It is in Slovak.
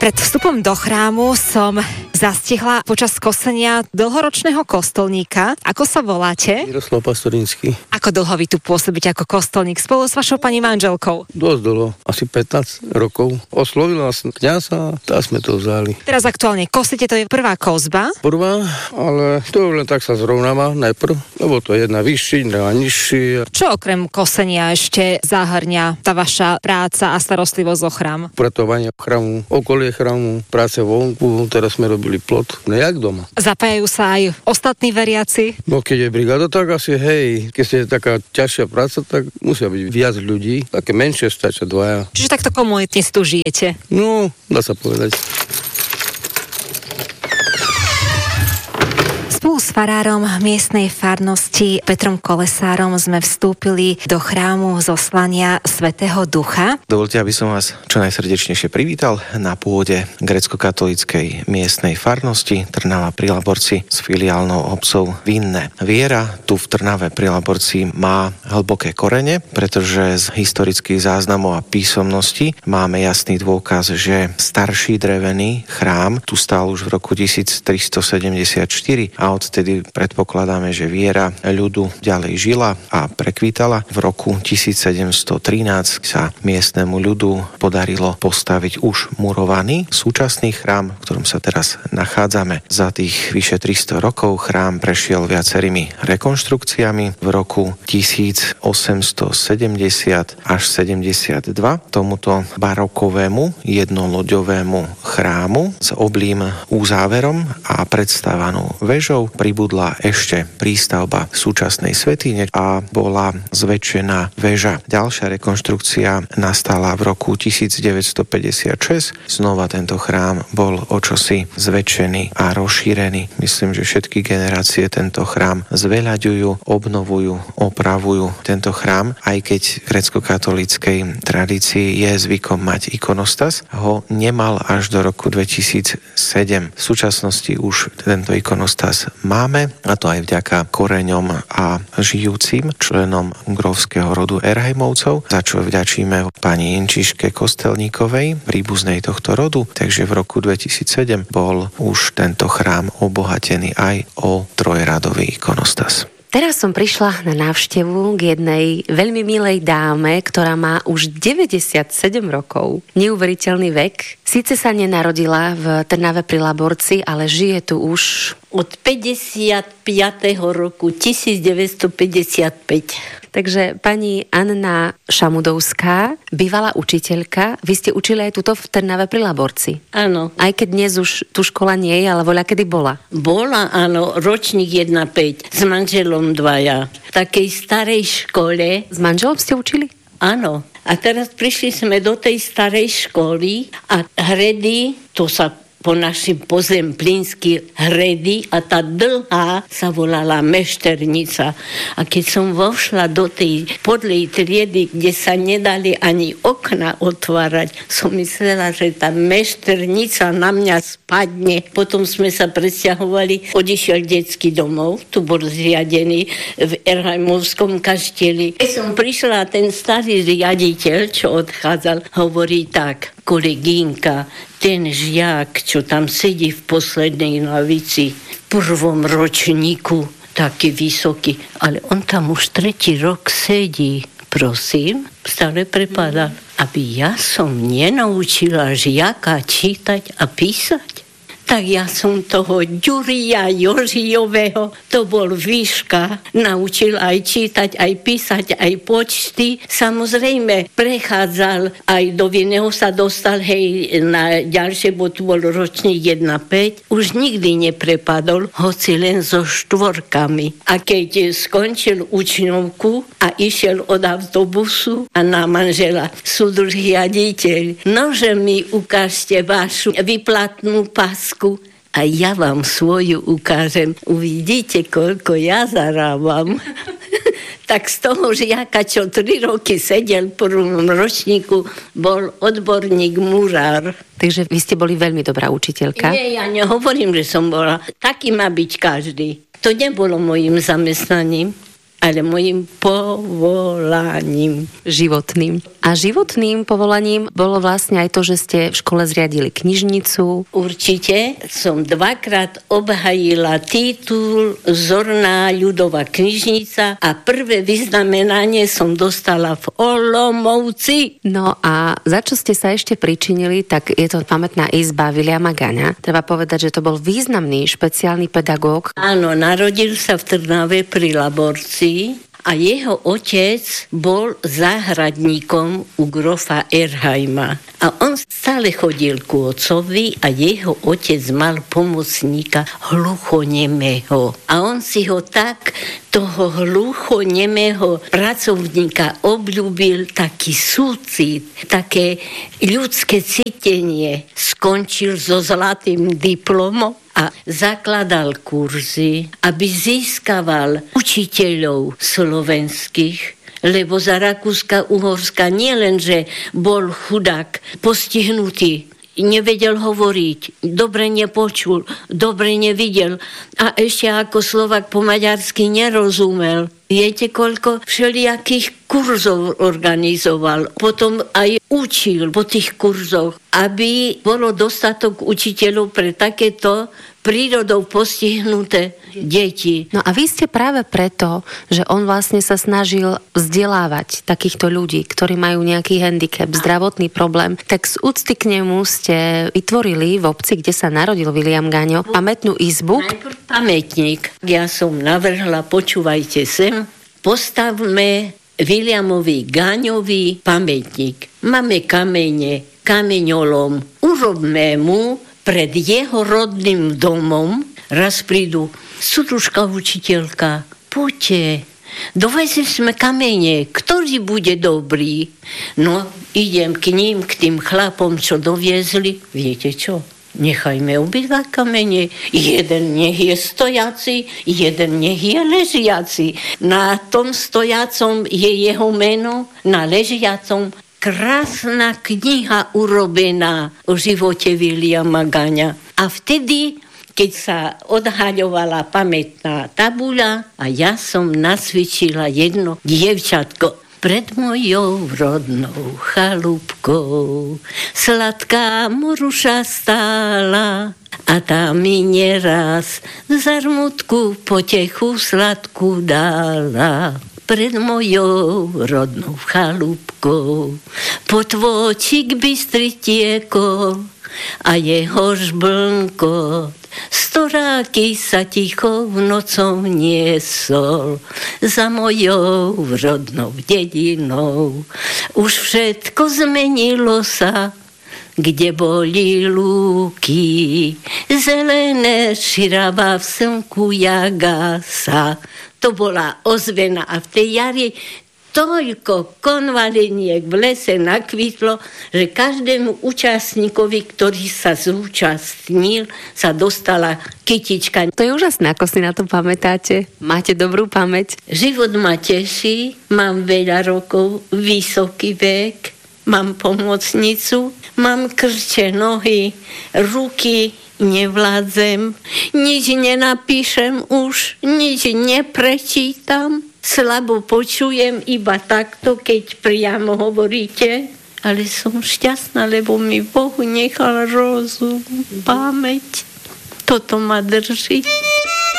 Pred vstupom do chrámu som zastihla počas kosenia dlhoročného kostolníka. Ako sa voláte? Miroslav Pastorinský. Ako dlho vy tu pôsobíte ako kostolník spolu s vašou pani manželkou? Dosť dlho, asi 15 rokov. Oslovil nás kňaz a tá sme to vzali. Teraz aktuálne kosíte, to je prvá kozba. Prvá, ale to len tak sa zrovnáva najprv, lebo to je jedna vyšší, druhá nižší. Čo okrem kosenia ešte zahrňa tá vaša práca a starostlivosť o chrám? Upratovanie chrámu, okolie chrámu, práce vonku, teraz sme robili plot, nejak doma. Zapájajú sa aj ostatní veriaci? No keď je brigáda, tak asi hej, keď je taká ťažšia práca, tak musia byť viac ľudí, také menšie stačia dvaja. Čiže takto komunitne si tu žijete? No, dá sa povedať. Spolu s farárom miestnej farnosti Petrom Kolesárom sme vstúpili do chrámu zoslania Svätého Ducha. Dovoľte, aby som vás čo najsrdečnejšie privítal na pôde grécko-katolíckej miestnej farnosti Trnava pri Laborci s filiálnou obcov Vinné. Viera tu v Trnave pri Laborci má hlboké korene, pretože z historických záznamov a písomností máme jasný dôkaz, že starší drevený chrám tu stál už v roku 1374 a odtedy predpokladáme, že viera ľudu ďalej žila a prekvítala. V roku 1713 sa miestnemu ľudu podarilo postaviť už murovaný súčasný chrám, v ktorom sa teraz nachádzame. Za tých vyše 300 rokov chrám prešiel viacerými rekonštrukciami. V roku 1870 až 72 tomuto barokovému jednoloďovému chrámu s oblým úzáverom a predstavanou vežou pribudla ešte prístavba súčasnej svätyne a bola zväčšená väža. Ďalšia rekonštrukcia nastala v roku 1956. Znova tento chrám bol o čosi zväčšený a rozšírený. Myslím, že všetky generácie tento chrám zveľaďujú, obnovujú, opravujú tento chrám, aj keď v grécko-katolíckej tradícii je zvykom mať ikonostas, ho nemal až do roku 2007. V súčasnosti už tento ikonostas máme, a to aj vďaka koreňom a žijúcim členom grófskeho rodu Erheimovcov, za čo vďačíme pani Inčiške Kostelníkovej, príbuznej tohto rodu, takže v roku 2007 bol už tento chrám obohatený aj o trojradový ikonostas. Teraz som prišla na návštevu k jednej veľmi milej dáme, ktorá má už 97 rokov. Neuveriteľný vek. Síce sa nenarodila v Trnave pri Laborci, ale žije tu už od 55. roku 1955. Takže pani Anna Šamudovská, bývalá učiteľka, vy ste učili aj tuto v Trnave pri Laborci. Áno. Aj keď dnes už tu škola nie je, ale voľa kedy bola. Bola, áno, ročník 1,5 s manželom 2. V takej starej škole. S manželom ste učili? Áno. A teraz prišli sme do tej starej školy a hredy, to sa po našim pozemplínsky hredy a tá dlhá sa volala Mešternica. A keď som vošla do tej podlej triedy, kde sa nedali ani okna otvárať, som myslela, že tá Mešternica na mňa spadne. Potom sme sa presťahovali, odišiel detský domov, tu bol zriadený v Erheimovskom kaštieli. Keď som prišla, ten starý riaditeľ, čo odchádzal, hovorí tak: kolegínka, ten žiak, čo tam sedí v poslednej lavici, v prvom ročníku, taký vysoký, ale on tam už 3. rok sedí. Prosím, stále prepadal, aby ja som nenaučila žiaka čítať a písať. Tak ja som toho Ďuria Jožijového, to bol výška, naučil aj čítať, aj písať, aj počty. Samozrejme, prechádzal aj do Vinného sa dostal, hej, na ďalšie, bo tu bol ročník 1,5. Už nikdy neprepadol, hoci len so 4. A keď skončil učňovku a išiel od autobusu a na manžela: súdruh riaditeľ, nože mi ukážte vašu vyplatnú pasku. A ja vám svoju ukážem. Uvidíte, koľko ja zarábam. Tak z toho žiaka, čo 3 roky sedel v prvom ročníku, bol odborník murár. Takže vy ste boli veľmi dobrá učiteľka? Nie, ja nehovorím, že som bola. Taký má byť každý. To nebolo mojím zamestnaním. ale mojim povolaním. Životným. A životným povolaním bolo vlastne aj to, že ste v škole zriadili knižnicu. Určite som 2-krát obhajila titul Zorná ľudová knižnica a prvé vyznamenanie som dostala v Olomouci. No a za čo ste sa ešte pričinili, tak je to pamätná izba Viliama Gaňa. Treba povedať, že to bol významný špeciálny pedagóg. Áno, narodil sa v Trnave pri Laborci a jeho otec bol záhradníkom u grofa Erheima. A on stále chodil ku otcovi a jeho otec mal pomocníka hluchonemého. A on si ho tak, toho hluchonemého pracovníka obľúbil, taký súcit, také ľudské cítenie. Skončil so zlatým diplomom a zakladal kurzy, aby získaval učiteľov slovenských, lebo za Rakúska-Uhorska nielenže bol chudák, postihnutý, nevedel hovoriť, dobre nepočul, dobre nevidel a ešte ako Slovak po maďarsky nerozumel. Viete, koľko všelijakých kurzov organizoval. Potom aj učil po tých kurzoch, aby bolo dostatok učiteľov pre takéto prírodou postihnuté deti. No a vy ste práve preto, že on vlastne sa snažil vzdelávať takýchto ľudí, ktorí majú nejaký handicap, zdravotný problém, tak z úcty k nemu ste vytvorili v obci, kde sa narodil Viliam Gaňo, pamätnú izbu. Najprv pamätník. Ja som navrhla, počúvajte sem, postavme Viliamovi Gaňovi pamätník. Máme kamene, kameňolom. Urobme mu pred jeho rodným domom. Raz prídu, súdružka učiteľka, poďte, dovezli sme kamene, ktorý bude dobrý. No, idem k ním, k tým chlapom, čo doviezli. Viete čo? Nechajme obidva kamene. Jeden nech je stojaci, jeden nech je ležiaci. Na tom stojacom je jeho meno, na ležiacom krásna kniha urobená o živote Viliama Gaňa. A vtedy, keď sa odhaľovala pamätná tabuľa a ja som nasvičila jedno dievčatko pred mojou rodnou chalúbkou. Sladká moruša stála a tá mi neraz zarmutku potechu sladkú dala. Pred mojou rodnou chalúbkou potôčik bystry tiekol a jeho žblnkot storáky sa ticho v nocom niesol za mojou rodnou dedinou. Už všetko zmenilo sa, kde boli lúky, zelené širava v slnku jagasa. To bola ozvena a v tej jari toľko konvaliniek v lese nakvitlo, že každému účastníkovi, ktorý sa zúčastnil, sa dostala kytička. To je úžasné, ako si na to pamätáte. Máte dobrú pamäť. Život ma teší, mám veľa rokov, vysoký vek, mám pomocnicu, mám krče nohy, ruky, nevládzem, nič nenapíšem už, nič neprečítam, slabo počujem iba takto, keď priamo hovoríte, ale som šťastná, lebo mi Boh nechal rozum, pamäť, toto ma drží.